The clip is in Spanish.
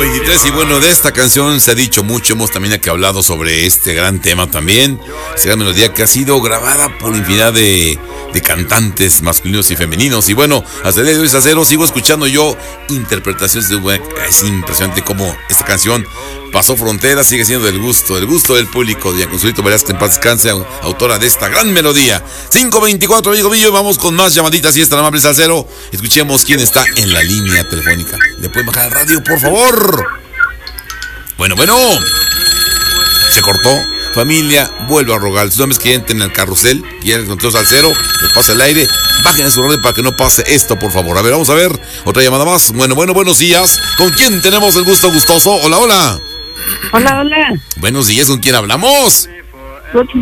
5:23 y bueno, de esta canción se ha dicho mucho, hemos también aquí hablado sobre este gran tema también, esta gran melodía que ha sido grabada por infinidad de cantantes masculinos y femeninos y bueno, hasta el día de hoy, Salsero, sigo escuchando yo interpretaciones de es impresionante cómo esta canción pasó fronteras, sigue siendo del gusto del público de Consuelito Velázquez, en paz descanse, autora de esta gran melodía. 5:24, amigo mío, vamos con más llamaditas y es tan amable, Salsero. Escuchemos quién está en la línea telefónica. ¿Le pueden bajar el radio, por favor? Bueno. Se cortó. Familia, vuelvo a rogar. Si no me que entren en el carrusel, y el control Salsero, les pasa el aire, bajen a su radio para que no pase esto, por favor. A ver, vamos a ver. Otra llamada más. Bueno, buenos días. ¿Con quién tenemos el gusto gustoso? Hola. Hola. Buenos días, ¿con quién hablamos?